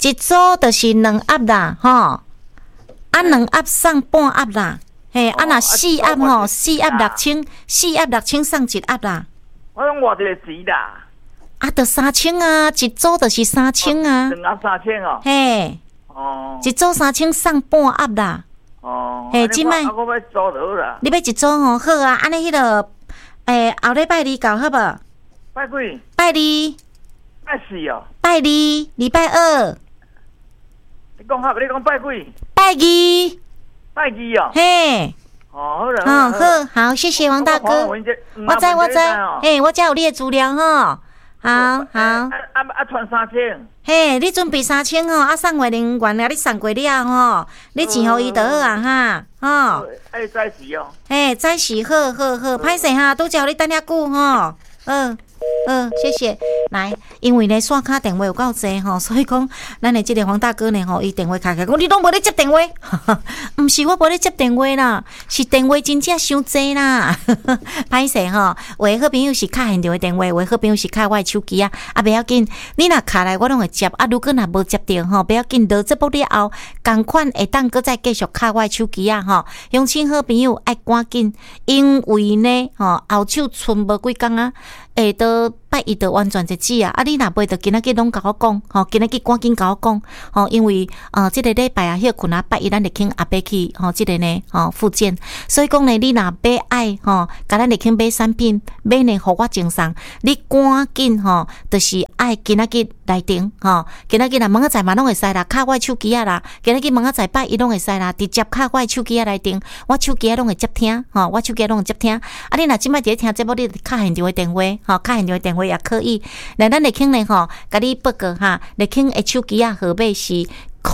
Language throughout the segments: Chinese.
一组就是2盒啦，吼，啊2盒送半盒啦，嘿，啊若4盒吼，4盒6000，4盒6000送1盒啦。 我讲偌一个钱啦。 啊，就3000啊，一组就是3000啊。 2盒3000哦。 嘿。 哦。 一组3000送半盒啦。 哦。 嘿，即摆我要组就好啦。 你要一组吼，好啊，安尼迄个，后礼拜2搞好无？ 拜几？ 拜2。 拜4哦。 拜2，礼拜2。 你讲好，你讲拜几？ 拜2。 拜2哦。 嘿。 哦，好了。 好，谢谢王大哥。我知，嘿，我遮有你的资料吼。好。 传3000。 嘿，你准备3000吼，啊，送月龄元啊，你送过了吼，你钱互伊就好啊哈，吼。 早时哦。 嘿，早时好，歹势哈，拄则你等遐久吼，谢谢。来，因为呢线卡电话有够济吼，所以讲咱的这个黄大哥呢吼，伊电话开开讲你拢无咧接电话，毋是我无咧接电话啦，是电话真正伤济啦，歹势吼。有好朋友是敲现场的电话，有好朋友是敲我的手机啊，袂要紧，你若敲来我拢会接啊。如果若无接到吼，袂要紧，到节目了后，同款会当搁再继续敲我的手机啊吼。乡亲好朋友爱赶紧，因为呢吼后手剩无几工啊。到拜1就完全截止啊！啊，你若袂就今仔日拢甲我讲，吼，今仔日赶紧甲我讲，吼，因为即个礼拜啊，休困啊，拜1咱就请阿伯去，吼，即个呢，吼，复健，所以讲呢，你若买爱，吼，甲咱就请买产品，买呢，互我赠送，你赶紧，吼，就是爱今仔日来电，吼，今仔日若问仔载嘛拢会使啦，敲我手机啊啦，今仔日问仔载拜1拢会使啦，直接敲我手机啊来电，我手机啊拢会接听，吼，我手机拢会接听，啊，你若即摆伫咧听节目，你敲现场的电话。吼，敲现场的电话也可以。来，咱立庆呢吼，甲你报告哈，立庆的手机啊号码是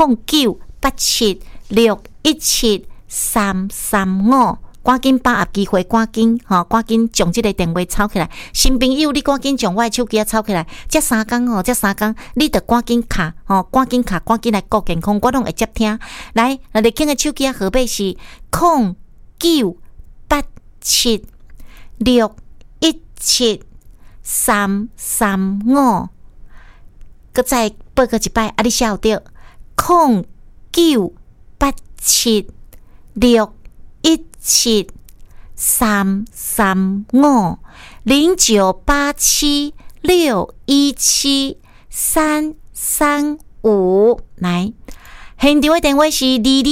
0987617335，赶紧把握机会，赶紧将这个电话抄起来。新朋友，你赶紧将我的手机啊抄起来。这3天吼，你得赶紧卡吼，赶紧来顾健康，我拢会接听。来，立庆的手机啊号码是0987617335，搁再报个一摆，啊！你写有着0987617335，来，现场的电话是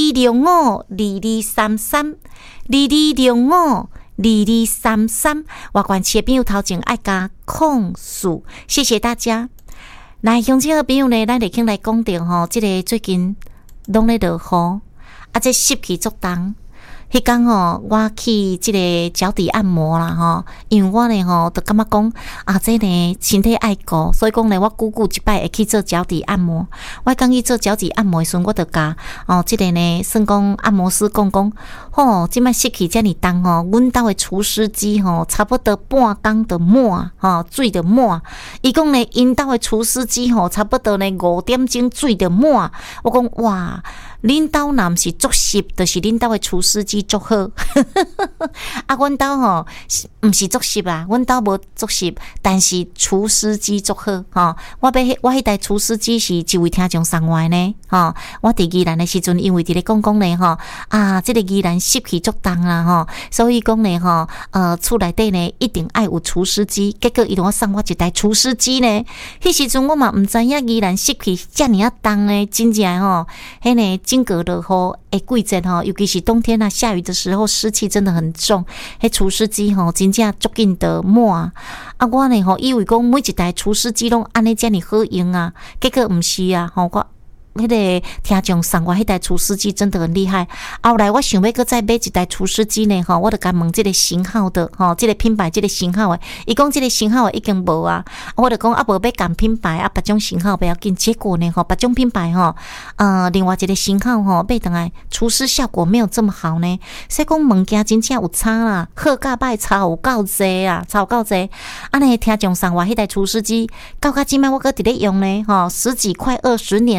2205223322052233，外县市的朋友头前爱加控诉，谢谢大家。来，乡亲的朋友呢，咱立庆来讲到吼，即个最近拢咧落雨，啊，这湿气足重。迄天吼，我去即个脚底按摩啦吼，因为我呢吼，就感觉讲啊，这呢身体爱顾，所以讲呢，我久一摆会去做脚底按摩。我刚去做脚底按摩的时阵，我就甲即个呢，算讲按摩师讲，吼，即摆湿气遮尔重吼，阮兜的除湿机吼，差不多半工就满吼，水就满。伊讲呢，因兜的除湿机吼，差不多呢5点钟水就满。我讲哇，恁兜若毋是足湿，就是恁兜的除湿机足好。啊，阮兜吼毋是足湿啦，阮兜无足湿，但是除湿机足好吼。我迄台除湿机是一位听众送我的呢吼。我伫宜兰的时阵，因为伫咧讲呢吼啊，即个宜兰湿气足重啦吼，所以讲呢吼厝内底呢一定爱有除湿机。结果伊就送我一台除湿机呢。迄时阵我嘛毋知影宜兰湿气遮尔啊重呢，真正吼，迄呢整个落雨的季节吼，尤其是冬天啊下雨的时候，湿气真的很重。迄除湿机吼，真正足紧的满。啊，我呢吼以为讲每一台除湿机拢安尼遮尔好用啊，结果毋是啊吼，我迄个听众送我迄台除湿机真的很厉害。后来我想要搁再买一台除湿机呢吼，我就甲问这个型号的吼，这个品牌这个型号的，伊讲这个型号的已经无啊，我就讲啊无要共品牌啊，别种型号不要紧。结果呢吼，别种品牌吼，另外一个型号吼，买回来除湿效果没有这么好呢。所以讲物件真正有差啦，好甲歹差有够济啊，差有够济。啊呢听众送我迄台除湿机，到即摆我搁伫咧用呢吼，10几快20年了，用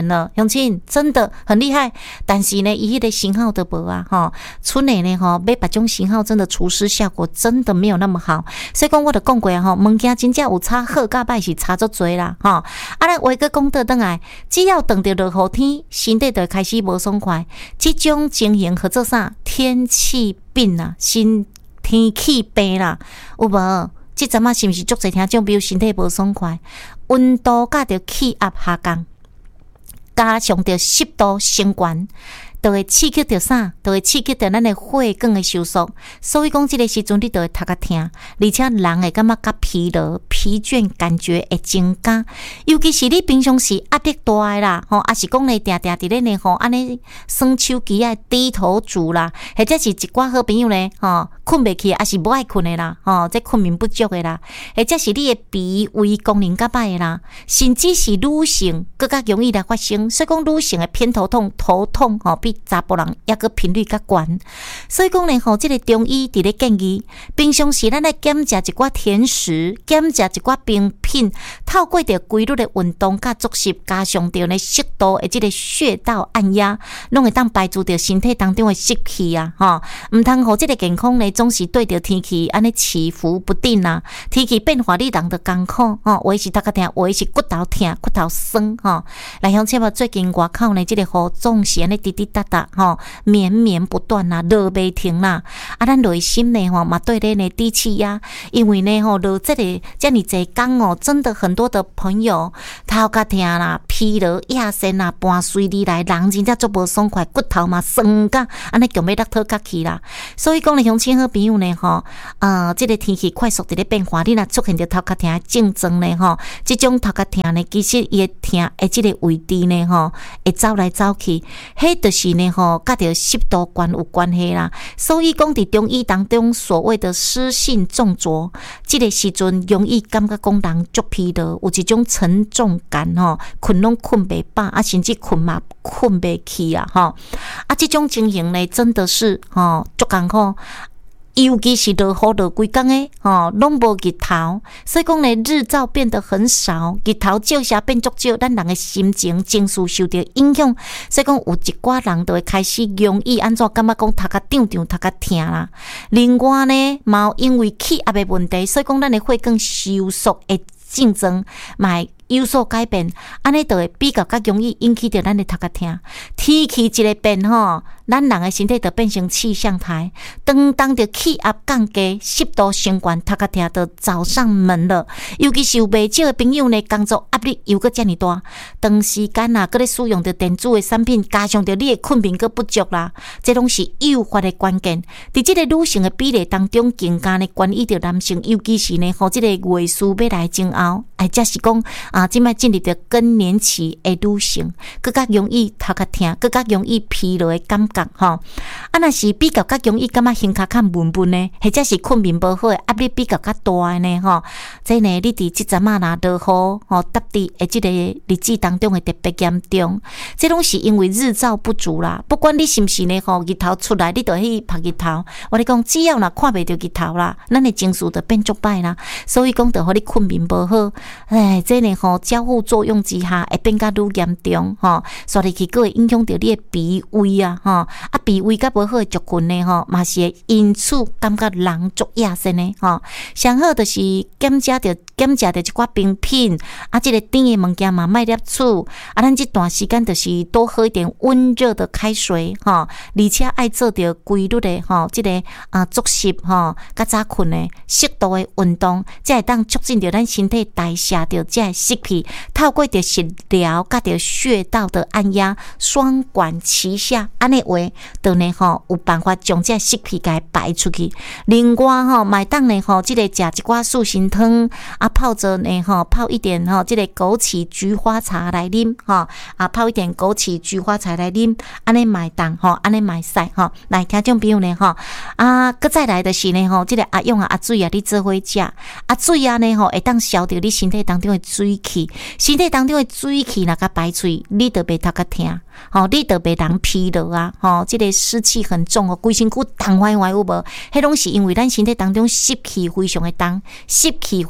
乡亲真的很厉害，但是呢，伊迄个型号都无啊，剩的呢买别种型号，真的除湿效果真的没有那么好。所以讲我就讲过啊，物件真正有差好甲歹是差足多啦，啊，咱话个讲倒转来，只要等到落雨天，身体就会开始无爽快。这种情形叫做啥？天气病啊，天气病啦，有无？这阵啊是毋是足侪听众朋友身体无爽快？温度甲着气压下降，加上着湿度升悬，就会刺激着啥？就会刺激着咱的血管的收缩。所以讲，这个时阵你就会头壳痛，而且人会感觉较疲劳、疲倦，感觉会增加。尤其是你平常时压力大的啦，还是讲呢，定定伫咧呢安尼耍手机啊、低头族啦，或者是一寡好朋友呢，困袂去，还是无爱困的啦，这睡眠不足的啦，或者是你的脾胃功能较歹的啦，甚至是女性更加容易来发生。所以讲，女性的偏头痛、头痛比查甫人抑个频率较悬。所以讲呢，这个中医伫咧建议，平常时咱来减食一寡甜食，减食一寡冰品，透过着规律的运动甲作息，加上着呢适度的这个穴道按压，拢会当排除着身体当中的湿气啊，唔通互这个健康呢总是对着天气安尼起伏不定啊。天气变化你人着艰苦，有的是头壳痛，有的是骨头痛、骨头酸，来乡亲们，最近外口呢，这个雨总是安尼滴滴答答，绵绵不断啦，落袂停啦。咱内心呢，嘛对咧呢低气压，因为呢，落这个这么济天真的很多的朋友头壳痛啦、疲劳、亚身啦、半睡里来，人真正足无爽快，骨头嘛酸甲安尼强要落脱甲去啦。所以讲呢，乡亲好朋友呢，这个天气快速伫咧变化，你若出现着头壳痛的症状呢，这种头壳痛呢，其实伊的痛的这个位置呢，会走来走去，迄就是呢，甲着湿度悬有关系啦。所以讲，伫中医当中所谓的湿性重浊，这个时阵容易感觉讲人足疲劳，有一种沉重感，困拢困袂饱，甚至困嘛困袂去啊，这种情形呢，真的是足艰苦。尤其是落雨落规工诶，拢无日头，所以讲呢，日照变得很少，日头照射变足少，咱人诶心情、情绪受到影响，所以讲有一寡人就会开始容易安怎感觉讲头壳胀胀、头壳痛啦。另外呢，嘛因为气压诶问题，所以讲咱诶血管收缩诶症状，嘛有所改变，安尼就会比较较容易引起着咱的头壳痛。天气一个变咱人的身体就变成气象台，当着气压降低、湿度升悬，头壳痛就找上门了。尤其是有袂少的朋友呢，工作压力又搁遮尔大，长时间搁咧使用着电子的产品，加上着你的困眠搁不足啦，这拢是诱发的关键。伫这个女性的比例当中，更加呢关于着男性，尤其是呢，这个月事要来前后，则是讲即摆进入着更年期的女性，更加容易头壳痛，更加容易疲劳的感觉若是比较较容易感觉胸骹较闷闷呢，或者是困眠无好的压力比较较大的呢，这呢你伫即阵啊若落雨搭地的即个日子当中会特别严重，这拢是因为日照不足啦。不管你是毋是呢日头出来，你就去晒日头。我咧讲，只要若看袂到日头啦，咱的情绪就变足歹啦。所以讲，就互你困眠无好，这呢交互作用之下会变甲愈严重所以去佫会影响到你的鼻胃啊鼻胃甲无好的族群呢嘛是会因此感觉人足亚身呢上好就是减食着一寡冰品这个甜的物件嘛莫摄取咱这段时间就是多喝一点温热的开水而且爱做着规律的这个作息甲早困的适度的运动，才会当促进着咱身体代谢着这个湿气，透过着食疗甲着穴道的按压，双管齐下，安尼话就呢有办法将这湿气给排出去。另外买当呢这个食一寡素心汤泡着呢泡一点这个枸杞菊花茶来啉泡一点枸杞菊花茶来啉，安尼买当安尼买使来听众朋友呢搁再来的是呢这个阿用阿水你做伙食水呢会当消掉你身体当中的水气，身体当中的水气若甲排出，你就袂头壳痛你就袂人疲劳这个湿气很重规身躯重歪歪有无？迄拢是因为咱身体当中湿气非常的重，湿气非常的重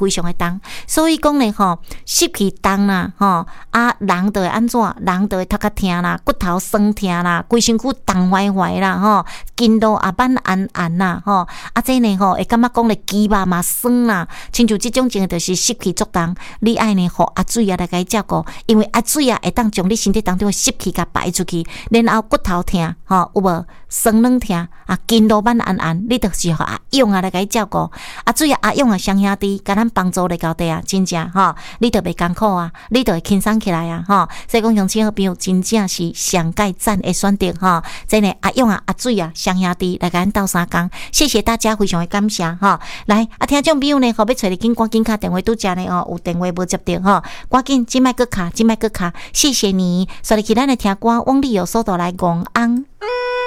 重，所以讲咧吼，湿气重啦吼，人就会安怎？人就会头壳痛啦，骨头酸痛啦，规身躯重歪歪啦吼，筋络也板暗啦吼，这呢吼会感觉讲咧肌肉嘛酸啦，亲像即种情就是湿气足重，你爱呢互阿水啊来甲伊照顾，因为阿水啊会当将你身体当中湿气甲排出去，然后骨头痛吼有无酸软痛筋络板暗，你就是互阿勇啊来甲伊照顾，阿水啊阿勇啊双兄弟甲咱帮助来到底啊，真正吼，你就袂艰苦啊，你就会轻松起来啊吼，所以讲乡亲好朋友真正是上界赞的选择吼，真诶阿勇啊阿水啊双兄弟来甲咱斗相共，谢谢大家，非常的感谢吼，来听众朋友呢，要找你紧赶紧卡电话拄则呢有电话无接到吼，赶紧即摆搁卡，谢谢你，所以其咱来听歌，往里有速度来讲安。